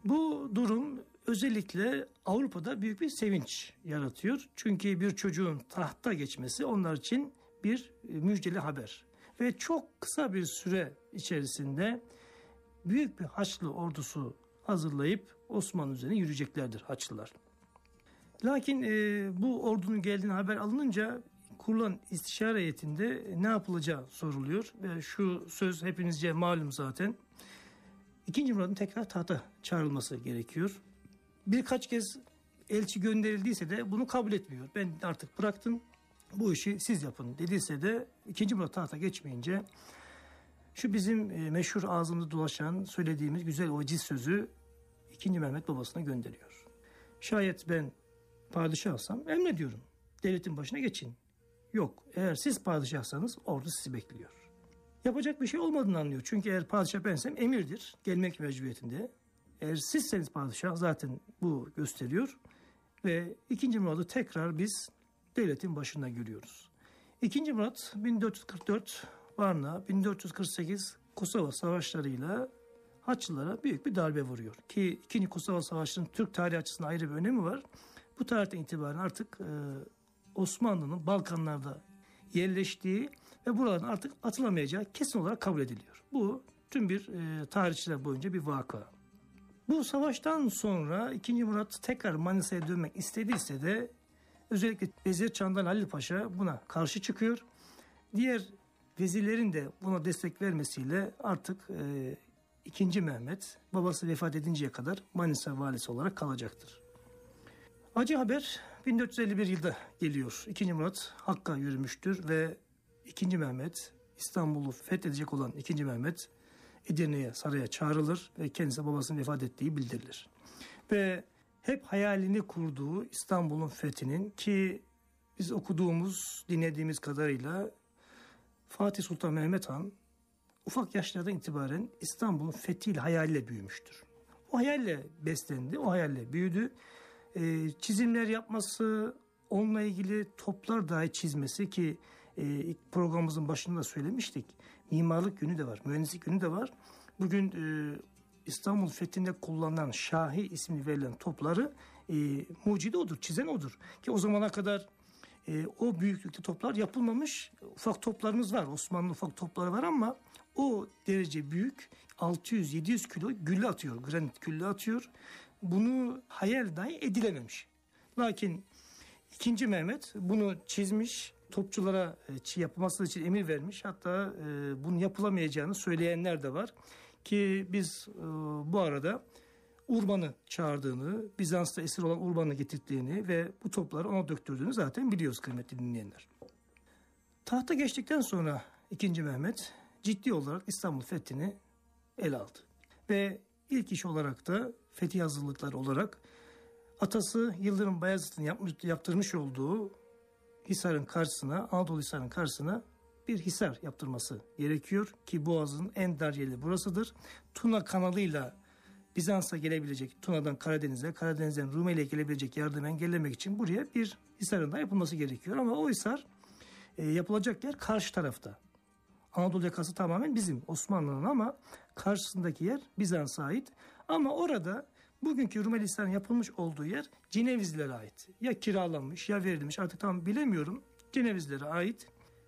Bu durum özellikle Avrupa'da büyük bir sevinç yaratıyor. Çünkü bir çocuğun tahta geçmesi onlar için bir müjdeli haber. Ve çok kısa bir süre içerisinde büyük bir Haçlı ordusu hazırlayıp Osmanlı üzerine yürüyeceklerdir Haçlılar. Lakin bu ordunun geldiğini haber alınınca kurulan istişare heyetinde ne yapılacağı soruluyor. Ve şu söz hepinizce malum zaten. İkinci Murad'ın tekrar tahta çağrılması gerekiyor. Birkaç kez elçi gönderildiyse de bunu kabul etmiyor. Ben artık bıraktım, bu işi siz yapın dediyse de İkinci Murad tahta geçmeyince şu bizim meşhur ağzımızda dolaşan söylediğimiz güzel o aciz sözü İkinci Mehmet babasına gönderiyor. Şayet ben padişahsam emrediyorum, devletin başına geçin. Yok, eğer siz padişahsanız ordu sizi bekliyor. Yapacak bir şey olmadığını anlıyor. Çünkü eğer padişah bensem emirdir, gelmek mecburiyetinde. Eğer sizseniz padişah zaten bu gösteriyor. Ve 2. Murad'ı tekrar biz devletin başında görüyoruz. 2. Murad 1444 Varna, 1448 Kosova savaşlarıyla Haçlılara büyük bir darbe vuruyor. Ki 2. Kosova Savaşı'nın Türk tarihi açısından ayrı bir önemi var. Bu tarihten itibaren artık Osmanlı'nın Balkanlarda yerleştiği ve buraların artık atılamayacağı kesin olarak kabul ediliyor. Bu tüm bir tarihçiler boyunca bir vaka. Bu savaştan sonra 2. Murat tekrar Manisa'ya dönmek istediyse de özellikle Vezir Çandarlı Halil Paşa buna karşı çıkıyor. Diğer vezirlerin de buna destek vermesiyle artık 2. Mehmet babası vefat edinceye kadar Manisa valisi olarak kalacaktır. Acı haber 1451 yılda geliyor. 2. Murat Hakk'a yürümüştür ve 2. Mehmet İstanbul'u fethedecek olan 2. Mehmet Edirne'ye, saraya çağrılır ve kendisi babasının vefat ettiği bildirilir. Ve hep hayalini kurduğu İstanbul'un fethinin, ki biz okuduğumuz, dinlediğimiz kadarıyla Fatih Sultan Mehmet Han ufak yaşlardan itibaren İstanbul'un fethiyle, hayaliyle büyümüştür. O hayalle beslendi, o hayalle büyüdü. Çizimler yapması, onunla ilgili toplar dahi çizmesi, ki ilk programımızın başında da söylemiştik. Mimarlık yönü de var, mühendislik yönü de var. Bugün İstanbul fethinde kullanılan Şahi ismini verilen topları mucidi odur, çizen odur. Ki o zamana kadar o büyüklükte toplar yapılmamış. Ufak toplarımız var, Osmanlı ufak topları var ama o derece büyük, 600-700 kilo gülle atıyor, granit gülle atıyor. Bunu hayal dahi edilememiş. Lakin 2. Mehmet bunu çizmiş, topçulara yapılması için emir vermiş. Hatta bunun yapılamayacağını söyleyenler de var. Ki biz bu arada Urban'ı çağırdığını, Bizans'ta esir olan Urban'ı getirdiğini ve bu topları ona döktürdüğünü zaten biliyoruz kıymetli dinleyenler. Tahta geçtikten sonra 2. Mehmet ciddi olarak İstanbul fethini ele aldı. Ve ilk iş olarak da fetih hazırlıkları olarak atası Yıldırım Bayezid'in yaptırmış olduğu Hisar'ın karşısına, Anadolu Hisar'ın karşısına bir hisar yaptırması gerekiyor ki Boğaz'ın en dar yeri burasıdır. Tuna kanalıyla Bizans'a gelebilecek, Tuna'dan Karadeniz'e, Karadeniz'den Rumeli'ye gelebilecek yardımı engellemek için buraya bir hisarın da yapılması gerekiyor. Ama o hisar yapılacak yer karşı tarafta. Anadolu yakası tamamen bizim, Osmanlı'nın, ama karşısındaki yer Bizans'a ait. Ama orada bugünkü Rumeli Hisarı'nın yapılmış olduğu yer Cenevizlilere ait. Ya kiralanmış ya verilmiş, artık tam bilemiyorum. Cenevizlilere ait.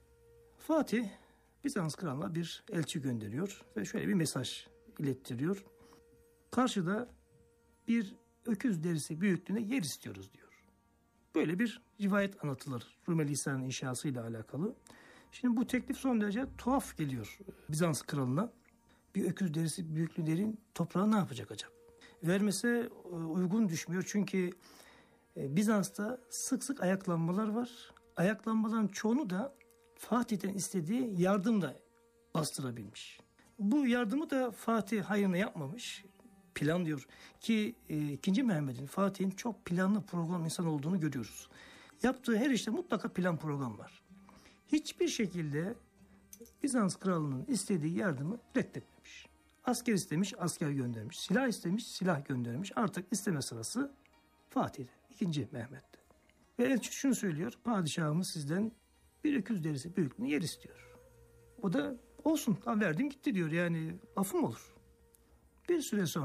Fatih Bizans kralına bir elçi gönderiyor ve şöyle bir mesaj ilettiriyor. Karşıda bir öküz derisi büyüklüğünde yer istiyoruz diyor. Böyle bir rivayet anlatılır Rumeli Hisarı'nın inşasıyla alakalı. Şimdi bu teklif son derece tuhaf geliyor Bizans kralına. Bir öküz derisi büyüklüğünde yerin toprağı ne yapacak acaba? Vermese uygun düşmüyor çünkü Bizans'ta sık sık ayaklanmalar var. Ayaklanmaların çoğunu da Fatih'ten istediği yardımla bastırabilmiş. Bu yardımı da Fatih hayrına yapmamış. Plan diyor ki 2. Mehmet'in, Fatih'in çok planlı program insan olduğunu görüyoruz. Yaptığı her işte mutlaka plan program var. Hiçbir şekilde Bizans kralının istediği yardımı reddetmemiş. Asker istemiş, asker göndermiş. Silah istemiş, silah göndermiş. Artık isteme sırası Fatih'de, 2. Mehmet'te. Ve elçi şunu söylüyor: padişahımız sizden bir öküz derisi büyüklüğünde yer istiyor. O da olsun, verdim gitti diyor, yani lafım olur. Bir süre sonra